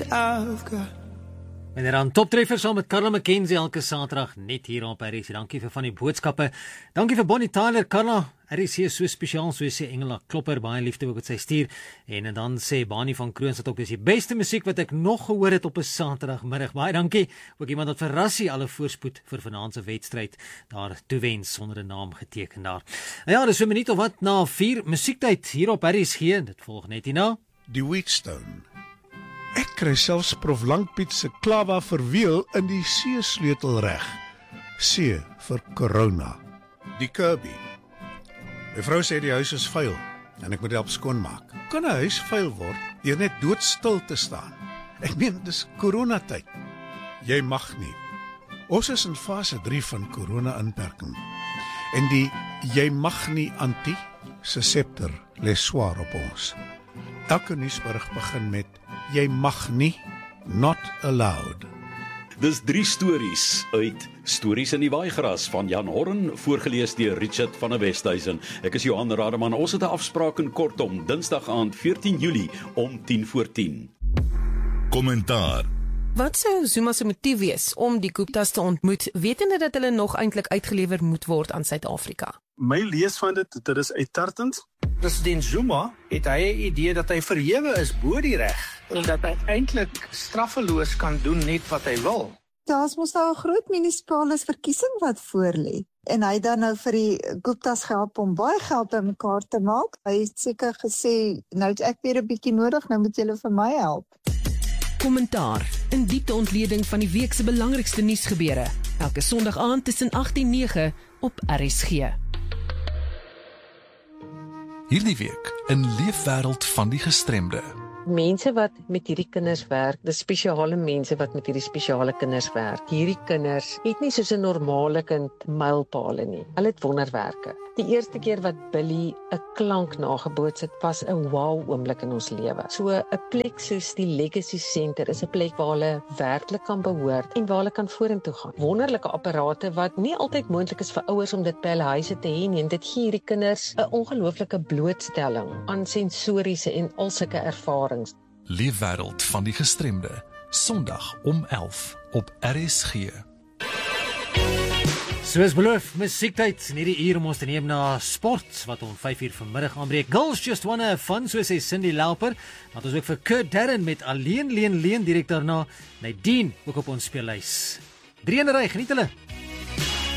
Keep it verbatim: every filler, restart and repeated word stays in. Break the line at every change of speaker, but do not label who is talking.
I've got.
En dan toptreffer saam met Carla McKenzie elke Saterdag net hier op R S C. Dankie vir van die boodskappe. Dankie vir Bonnie Tyler. Carla, R S C is so spesiaal, so sê Engela Klopper, baie liefde ook wat sy stuur. En, en dan sê Bani van Kroons dat ook is die beste musiek wat ek nog gehoor het op 'n Saterdagmiddag. Baie dankie. Ook iemand wat vir Rassie alle voorspoed vir vanaand se wedstryd daar toewens sonder 'n naam geteken daar. Nou ja, dis so 'n minuut of wat na vier musiektyd hier op R S G. Dit volg net hierna.
Die Wheatstone. Ek kry selfs Prof Langpiet se klava verweel in die C-sleutel reg. C vir corona. Die Kirby. My vrou sê die huis is vuil en ek moet help skoonmaak. Kan 'n huis vuil word deur net doodstil te staan? Ek meen, dis coronatyd. Jy mag nie. Ons is in fase drie van corona-inperking. En die jy mag nie anti se scepter lê swaar op ons. Elke nuusberig begin met jy mag nie, not allowed.
Dis drie stories uit Stories in die Waaigras van Jan Horn, voorgelees deur Richard van der Westhuizen. Ek is Johan Rademan. Ons het 'n afspraak in Kortom, Dinsdag aand veertien Julie om tien voor tien.
Kommentaar.
Wat sou Zuma se motief wees om die Guptas te ontmoet, wetende dat hulle nog eintlik uitgelewer moet word aan Suid-Afrika?
My lees van dit, dit is uittartend.
President Zuma het hy 'n idee dat hy verhewe is bo die reg en dat hy eintlik straffeloos kan doen net wat hy wil.
Daar's mos nou 'n groot munisipale verkiesing wat voorlê. En hy dan nou vir die Guptas gehelp om baie geld bymekaar te maak. Hy het seker gesê, nou het ek weer 'n bietjie nodig, nou moet julle vir my help.
Kommentaar, 'n diepte ontleding van die week se belangrikste nuusgebeure. Elke Sondag aand tussen agt en nege op R S G.
Hierdie week in Leefwêreld van die Gestremde.
Mense wat met hierdie kinders werk, dis spesiale mense wat met hierdie spesiale kinders werk. Hierdie kinders het nie soos 'n normale kind mylpale nie. Hulle het wonderwerke. Die eerste keer wat Billy 'n klank nageboots het, was 'n wow oomblik in ons lewe. So 'n plek soos die Legacy Center is 'n plek waar hulle werklik kan behoort en waar hulle kan vorentoe gaan. Wonderlike apparate wat nie altyd moontlik is vir ouers om dit by hulle huise te hê nie, en dit gee hierdie kinders 'n ongelooflike blootstelling aan sensoriese en al sulke ervarings.
Leefwêreld van die Gestremde, Sondag om elf op R S G.
Soos beloof, musiektyd in hierdie uur om ons te neem na sport, wat om vyf uur vanmiddag aanbreek. Girls Just Wanna Have Fun, so sê Cindy Lauper, wat ons ook vir Kurt Darren met Alleen Leen Leen direk daarna, Nadine ook op ons speellys. Drie in 'n ry, geniet hulle.